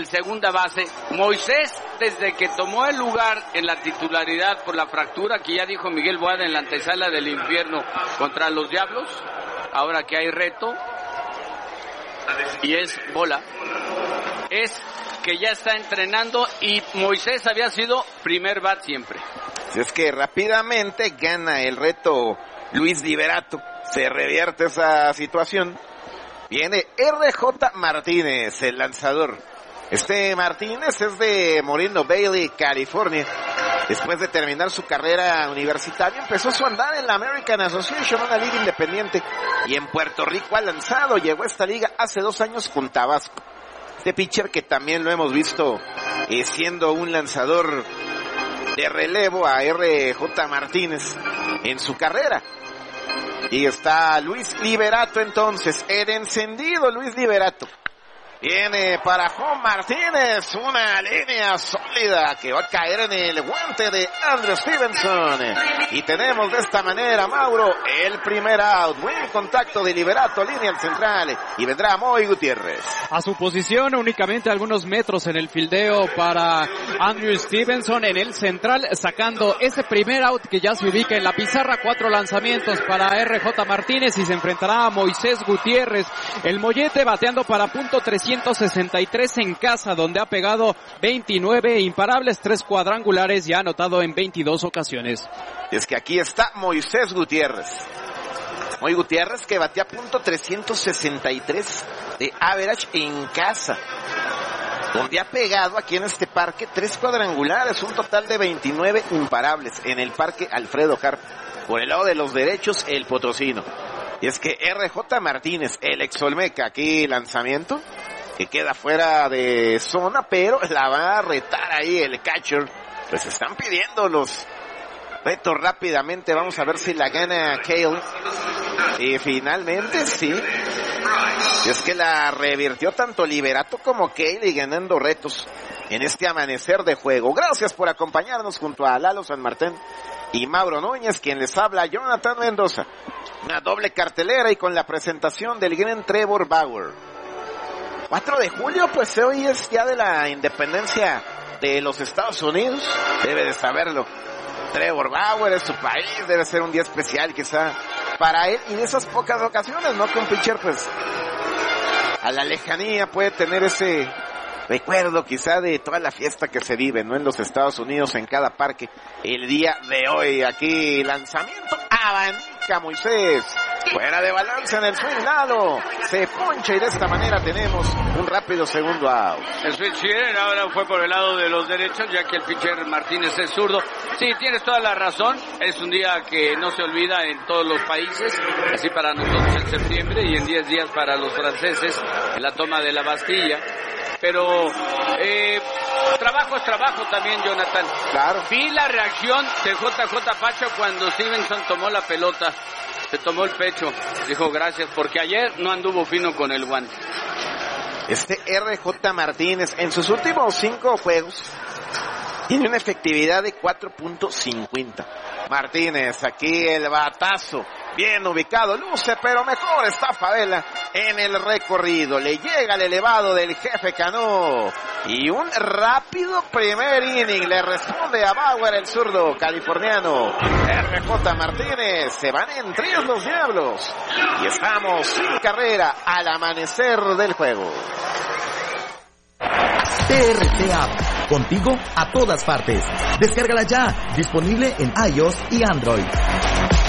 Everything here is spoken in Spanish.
el segunda base. Moisés, desde que tomó el lugar en la titularidad por la fractura que ya dijo Miguel Boada en la antesala del infierno contra los Diablos, ahora que hay reto y es bola, es que ya está entrenando y Moisés había sido primer bat siempre. Es que rápidamente gana el reto Luis Liberato, se revierte esa situación. Viene RJ Martínez, el lanzador. Martínez es de Moreno Valley, California. Después de terminar su carrera universitaria, empezó su andar en la American Association, una liga independiente. Y en Puerto Rico ha lanzado, llegó a esta liga hace 2 años con Tabasco. Pitcher que también lo hemos visto siendo un lanzador de relevo a RJ Martínez en su carrera. Y está Luis Liberato entonces, el encendido Luis Liberato. Viene para Juan Martínez, una línea sólida que va a caer en el guante de Andrew Stevenson. Y tenemos de esta manera, Mauro, el primer out. Buen contacto de Liberato, línea al central. Y vendrá Moy Gutiérrez. A su posición, únicamente algunos metros en el fildeo para Andrew Stevenson en el central, sacando ese primer out que ya se ubica en la pizarra. 4 lanzamientos para RJ Martínez y se enfrentará a Moisés Gutiérrez. El Mollete bateando para punto 363 en casa, donde ha pegado 29 imparables, 3 cuadrangulares y ha anotado en 22 ocasiones. Es que aquí está Moisés Gutiérrez. Moy Gutiérrez que batea punto 363 de average en casa, donde ha pegado aquí en este parque 3 cuadrangulares, un total de 29 imparables en el parque Alfredo Harp. Por el lado de los derechos, el potosino. Y es que RJ Martínez, el exolmeca, aquí lanzamiento que queda fuera de zona, pero la va a retar ahí el catcher. Pues están pidiendo los retos rápidamente. Vamos a ver si la gana Cale. Y finalmente sí. Y es que la revirtió tanto Liberato como Cale y ganando retos en este amanecer de juego. Gracias por acompañarnos junto a Lalo San Martín y Mauro Núñez, quien les habla, Jonathan Mendoza. Una doble cartelera y con la presentación del gran Trevor Bauer. 4 de julio, pues hoy es día de la independencia de los Estados Unidos. Debe de saberlo. Trevor Bauer es su país, debe ser un día especial quizá para él. Y de esas pocas ocasiones, ¿no? Que un pitcher, pues, a la lejanía puede tener ese recuerdo quizá de toda la fiesta que se vive, ¿no? En los Estados Unidos, en cada parque. El día de hoy, aquí, lanzamiento, abanica Moisés. Fuera de balance en el swing, Lalo. Se poncha y de esta manera tenemos un rápido segundo out. El switch hitter ahora fue por el lado de los derechos, ya que el pitcher Martínez es zurdo. Sí, tienes toda la razón. Es un día que no se olvida en todos los países. Así para nosotros en septiembre y en 10 días para los franceses en la toma de la Bastilla. Pero trabajo es trabajo también, Jonathan. Claro. Vi la reacción de JJ Pacho cuando Stevenson tomó la pelota. Se tomó el pecho. Dijo gracias, porque ayer no anduvo fino con el guante. RJ Martínez en sus últimos 5 juegos tiene una efectividad de 4.50. Martínez, aquí el batazo, bien ubicado, luce, pero mejor está Favela en el recorrido. Le llega el elevado del jefe Cano. Y un rápido primer inning le responde a Bauer, el zurdo californiano. RJ Martínez, se van en 3 los Diablos. Y estamos sin carrera al amanecer del juego. TRT App, contigo a todas partes. Descárgala ya, disponible en iOS y Android.